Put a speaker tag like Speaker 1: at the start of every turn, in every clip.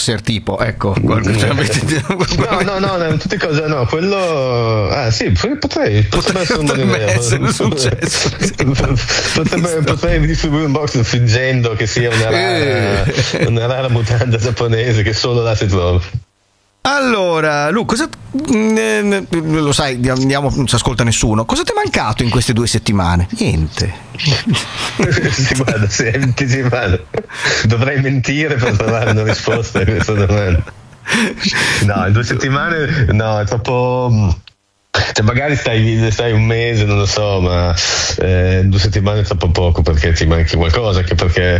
Speaker 1: boxer tipo, ecco.
Speaker 2: No, tutte cose, no, quello sì, potrebbe essere un successo. Potrei distribuire un boxer fingendo che sia una rara mutanda giapponese che solo là si trova.
Speaker 1: Allora, Lu, cosa lo sai, andiamo, non ci ascolta nessuno. Cosa ti è mancato in queste 2 settimane? Niente.
Speaker 2: Sì, guarda, dovrei mentire per trovare una risposta a questa domanda. No, in 2 settimane no, è troppo. Cioè, magari stai un mese, non lo so, ma 2 settimane è troppo poco perché ti manchi qualcosa, anche perché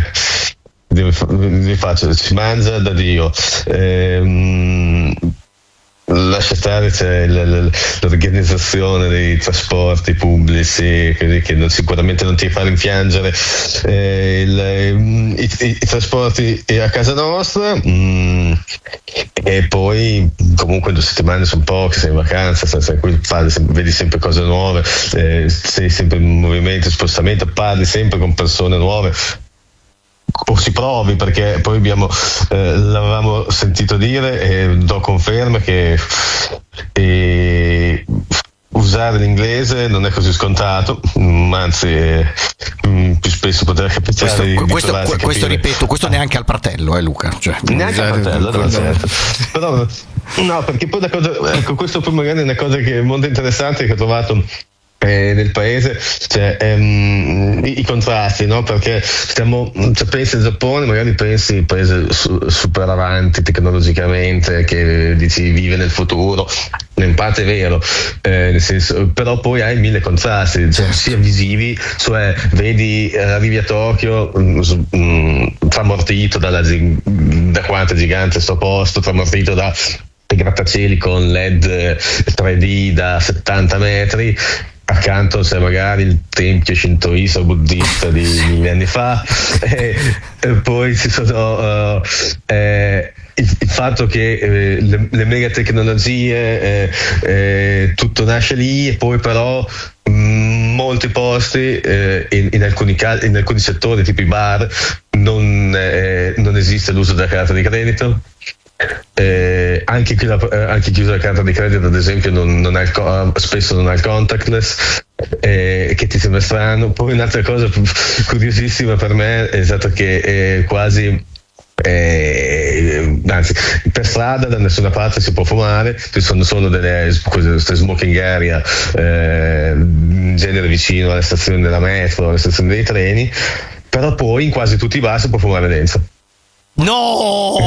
Speaker 2: si mangia da Dio, lascia stare, c'è l'organizzazione dei trasporti pubblici che sicuramente non ti fa rimpiangere i trasporti a casa nostra, e poi comunque 2 settimane sono poche, sei in vacanza, vedi sempre cose nuove, sei sempre in movimento, spostamento, parli sempre con persone nuove, o si provi, perché poi l'avevamo sentito dire e do conferma che usare l'inglese non è così scontato, ma anzi più spesso potrebbe capitare
Speaker 1: questo ripeto, questo neanche al fratello, Luca, cioè,
Speaker 2: neanche al fratello, no, certo. Però no, perché poi questo poi magari è una cosa che è molto interessante che ho trovato nel paese, cioè i contrasti, no? Perché pensi al Giappone, magari pensi un paese super avanti tecnologicamente, che dici vive nel futuro, in parte è vero, nel senso, però poi hai 1000 contrasti, cioè, sia visivi, cioè vedi, arrivi a Tokyo tramortito da quanto è gigante sto posto, tramortito da i grattacieli con LED 3D da 70 metri, accanto c'è magari il tempio shintoista o buddista di 1000 anni fa, e poi ci sono il fatto che le mega tecnologie, tutto nasce lì, e poi però molti posti, in alcuni settori tipo i bar non esiste l'uso della carta di credito. Anche chi usa la carta di credito, ad esempio, spesso non ha il contactless, che ti sembra strano. Poi un'altra cosa curiosissima per me è stato che quasi anzi, per strada da nessuna parte si può fumare, ci sono solo queste smoking area, in genere vicino alle stazioni della metro, alle stazioni dei treni, però poi in quasi tutti i bar si può fumare dentro.
Speaker 1: No!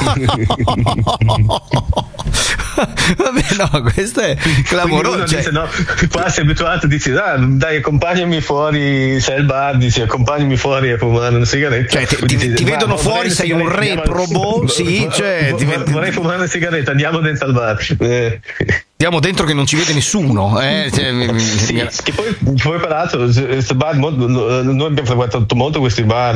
Speaker 1: Vabbè, no, questo è clamoroso.
Speaker 2: Dice, no, qua sei abituato, dici dai, accompagnami fuori, sei al bar, dici accompagnami fuori a fumare una sigaretta.
Speaker 1: Cioè ti vedono fuori, sei un reprobo, sì, cioè
Speaker 2: vorrei fumare una sigaretta, andiamo dentro al bar.
Speaker 1: Andiamo dentro che non ci vede nessuno,
Speaker 2: sì, che poi peraltro questo bar, noi abbiamo frequentato molto questi bar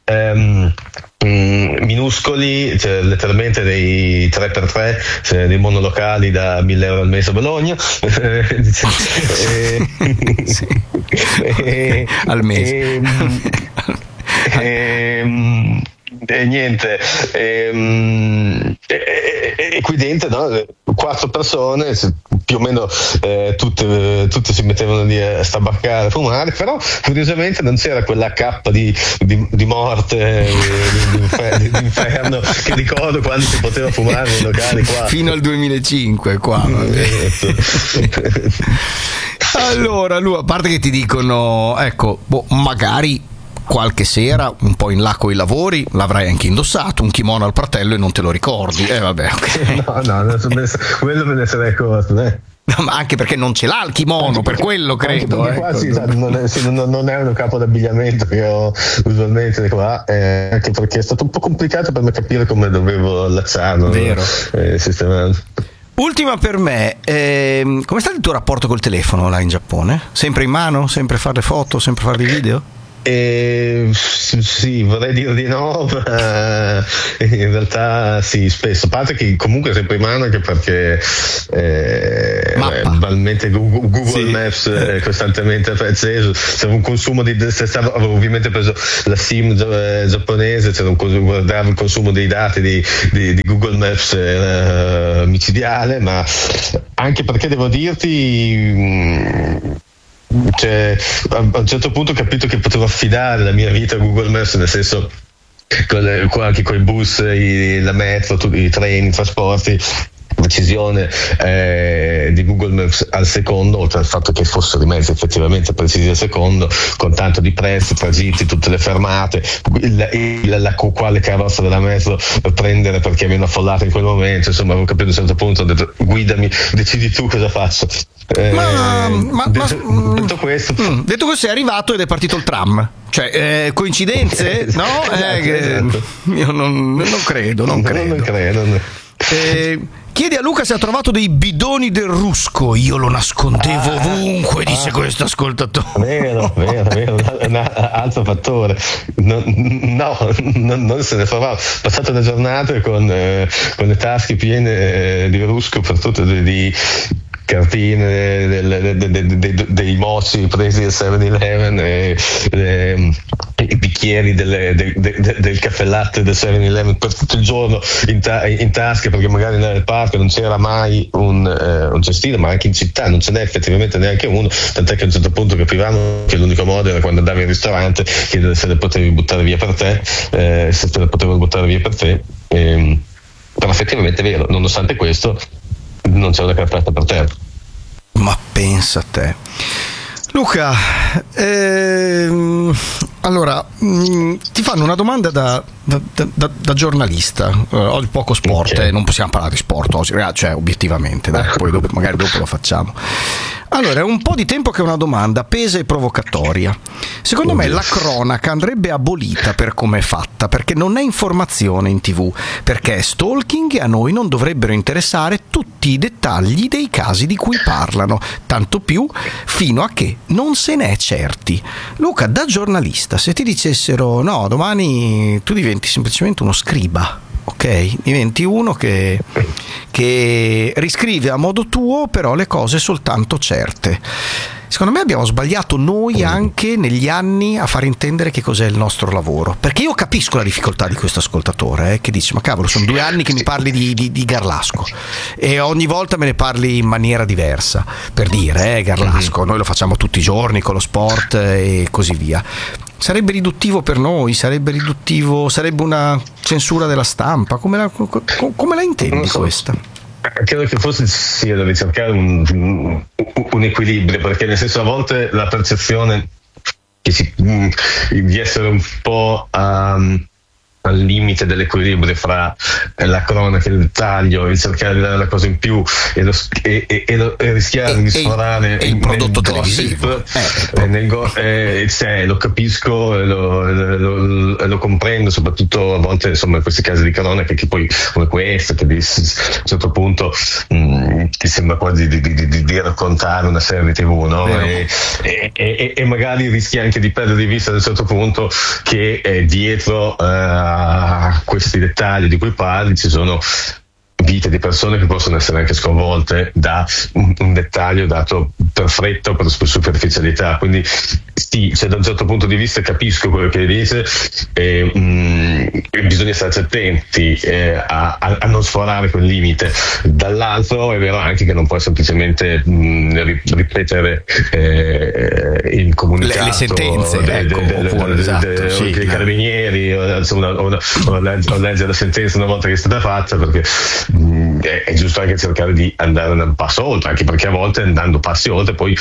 Speaker 2: minuscoli, cioè letteralmente dei 3x3, cioè dei monolocali da 1.000 euro al mese a Bologna,
Speaker 1: al mese.
Speaker 2: E niente, e qui dentro, no, 4 persone, più o meno tutte si mettevano lì a stabaccare, a fumare, però curiosamente non c'era quella cappa di morte, di inferno, che ricordo quando si poteva fumare nei locali qua.
Speaker 1: Fino al 2005 qua. Allora, lui, a parte che ti dicono, ecco, magari qualche sera, un po' in là coi lavori, l'avrai anche indossato un kimono al fratello e non te lo ricordi. Vabbè, okay.
Speaker 2: No, quello me ne sarei accorto,
Speaker 1: No, ma anche perché non ce l'ha il kimono, per quello credo.
Speaker 2: Qua non è un capo d'abbigliamento che ho usualmente qua, anche perché è stato un po' complicato per me capire come dovevo allacciarlo.
Speaker 1: Vero.
Speaker 2: Sistemare.
Speaker 1: Ultima per me, com'è stato il tuo rapporto col telefono là in Giappone? Sempre in mano? Sempre fare le foto? Sempre fare i video?
Speaker 2: Sì, vorrei dire di no, ma in realtà sì, spesso. A parte che comunque è sempre in mano, anche perché banalmente Google
Speaker 1: sì.
Speaker 2: Maps è costantemente acceso. C'era un consumo avevo ovviamente preso la SIM giapponese, guardavo il consumo dei dati di Google Maps era micidiale, ma anche perché devo dirti, cioè, a un certo punto ho capito che potevo affidare la mia vita a Google Maps, nel senso anche con i bus, la metro, i treni, i trasporti, precisione di Google Maps al secondo, oltre al fatto che fossero i mezzi effettivamente precisi al secondo, con tanto di prezzi, tragitti, tutte le fermate, quale carrozza della metro prendere perché è meno affollata in quel momento. Insomma, avevo capito a un certo punto, ho detto guidami, decidi tu cosa faccio. Detto questo
Speaker 1: è arrivato ed è partito il tram. Cioè, coincidenze? No?
Speaker 2: Esatto.
Speaker 1: Io non credo. Chiedi a Luca se ha trovato dei bidoni del rusco. Io lo nascondevo ovunque, dice questo ascoltatore.
Speaker 2: Vero, un altro fattore. Non se ne fa. Ho passato le giornate con le tasche piene di rusco, per tutte di cartine dei moci presi al 7-Eleven, i bicchieri del caffè latte del 7-Eleven per tutto il giorno in tasca, perché magari nel parco non c'era mai un cestino, ma anche in città non ce n'è effettivamente neanche uno, tant'è che a un certo punto capivamo che l'unico modo era, quando andavi al ristorante, chiedere se le potevi buttare via per te, se te le potevano buttare via per te. Però effettivamente è vero, nonostante questo non c'è una cartella per terra.
Speaker 1: Ma pensa a te, Luca. Allora, ti fanno una domanda da giornalista. Oggi poco sport,
Speaker 2: okay.
Speaker 1: Non possiamo parlare di sport oggi, cioè obiettivamente, dai, poi magari dopo lo facciamo. Allora, è un po' di tempo che è una domanda pesa e provocatoria. Secondo me la cronaca andrebbe abolita per come è fatta, perché non è informazione in TV, perché è stalking e a noi non dovrebbero interessare tutti i dettagli dei casi di cui parlano, tanto più fino a che non se ne è certi. Luca, da giornalista, se ti dicessero no, domani tu diventi semplicemente uno scriba, ok? Diventi uno che riscrive a modo tuo però le cose soltanto certe. Secondo me abbiamo sbagliato noi anche negli anni a far intendere che cos'è il nostro lavoro, perché io capisco la difficoltà di questo ascoltatore che dice ma cavolo, sono 2 anni che mi parli di Garlasco e ogni volta me ne parli in maniera diversa, per dire Garlasco, noi lo facciamo tutti i giorni con lo sport e così via. Sarebbe riduttivo per noi, sarebbe una censura della stampa. Come la intendi questa?
Speaker 2: Credo che forse sia da ricercare un equilibrio, perché nel senso, a volte la percezione di essere un po' al limite dell'equilibrio fra la cronaca e il dettaglio, il cercare di dare la cosa in più e rischiare di sforare
Speaker 1: il prodotto televisivo.
Speaker 2: Lo capisco e lo comprendo, soprattutto a volte, insomma, in questi casi di cronaca che poi come questo, che a un certo punto ti sembra quasi di raccontare una serie TV, no? E magari rischi anche di perdere di vista a un certo punto che dietro a questi dettagli di cui parli ci sono vite di persone che possono essere anche sconvolte da un dettaglio dato per fretta o per superficialità. Quindi sì, cioè, da un certo punto di vista capisco quello che dice, bisogna stare attenti a non sforare quel limite. Dall'altro è vero anche che non puoi semplicemente ripetere il comunicato,
Speaker 1: le sentenze
Speaker 2: dei carabinieri o leggere la sentenza una volta che è stata fatta, perché è giusto anche cercare di andare un passo oltre, anche perché a volte andando passi oltre poi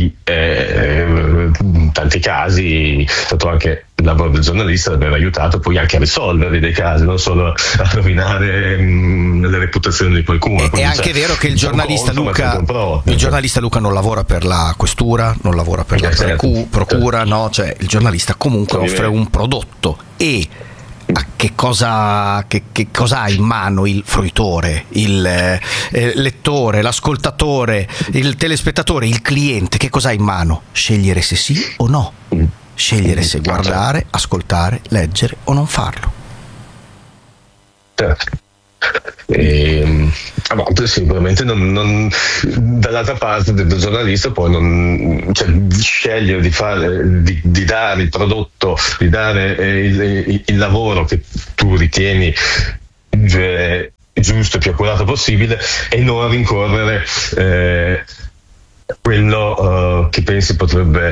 Speaker 2: in tanti casi è stato anche il lavoro del giornalista ad aver aiutato poi anche a risolvere dei casi, non solo a rovinare le reputazioni di qualcuno.
Speaker 1: È anche vero che il giornalista Luca non lavora per la questura, non lavora per la procura, no? Cioè il giornalista comunque offre un prodotto e che cosa ha in mano il fruitore, il lettore, l'ascoltatore, il telespettatore, il cliente? Che cosa ha in mano? Scegliere se sì o no. scegliere se guardare, ascoltare, leggere o non farlo.
Speaker 2: Certo. A volte sicuramente dall'altra parte del giornalista poi sceglie di dare il prodotto, di dare il lavoro che tu ritieni giusto e più accurato possibile, e non rincorrere quello che pensi potrebbe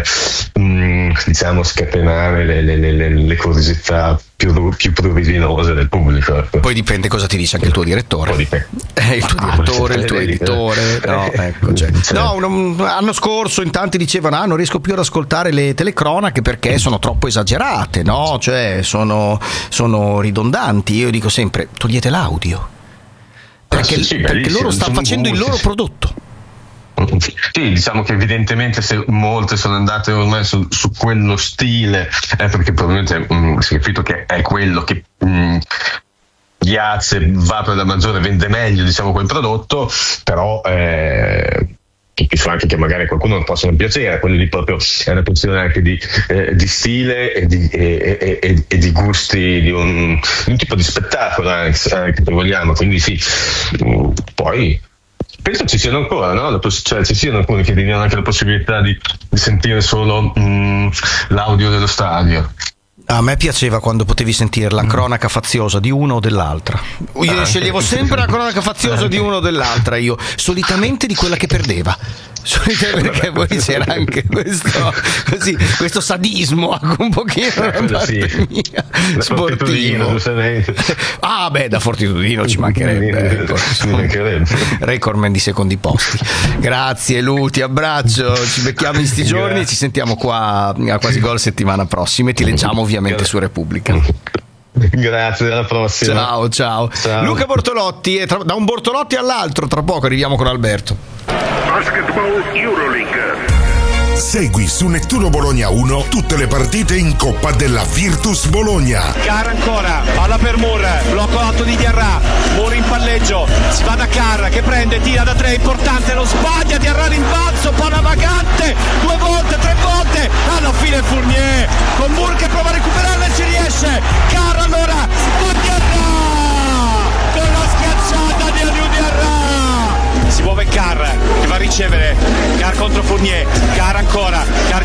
Speaker 2: scatenare le curiosità più pruriginose del pubblico.
Speaker 1: Poi dipende cosa ti dice anche il tuo direttore, il tuo editore. No, ecco, l'anno scorso in tanti dicevano non riesco più ad ascoltare le telecronache perché sono troppo esagerate, no? Cioè sono ridondanti. Io dico sempre togliete l'audio, perché loro stanno facendo il loro prodotto.
Speaker 2: Sì, diciamo che evidentemente se molte sono andate ormai su quello stile perché probabilmente si è capito che è quello che piace, va per la maggiore, vende meglio, diciamo, quel prodotto, però capisco anche che magari a qualcuno non possono piacere, quello lì proprio è una questione anche di stile e di gusti di un tipo di spettacolo anche che vogliamo, quindi sì, poi penso ci siano ancora, no? Ci siano alcuni che diano anche la possibilità di sentire solo l'audio dello stadio.
Speaker 1: A me piaceva quando potevi sentire la cronaca faziosa di uno o dell'altra. Io sceglievo sempre la cronaca faziosa di uno o dell'altra, io solitamente di quella che perdeva. Perché poi c'era anche questo sadismo un pochino da parte mia, sportivo. Da Fortitudino ci mancherebbe. Recordman di secondi posti. Grazie Lu, ti abbraccio, ci becchiamo in sti giorni e ci sentiamo qua a Quasi Gol settimana prossima e ti leggiamo ovviamente su Repubblica.
Speaker 2: Grazie, alla prossima.
Speaker 1: Ciao. Luca Bortolotti, da un Bortolotti all'altro, tra poco arriviamo con Alberto.
Speaker 3: Basketball Euroleague.
Speaker 4: Segui su Nettuno Bologna 1 tutte le partite in Coppa della Virtus Bologna.
Speaker 5: Carra ancora, palla per Moore, blocco alto di Diarra, Moore in palleggio, si va da Carra che prende, tira da 3, importante, lo sbaglia, Diarra rimbalzo, palla vagante, 2 volte, 3 volte, alla fine Fournier, con Moore che prova a recuperarla e ci riesce, Carra allora, con Diarra, con la schiacciata di Aliou Diarra. Si muove Carr che va a ricevere, Carr contro Fournier, Carr ancora, Carr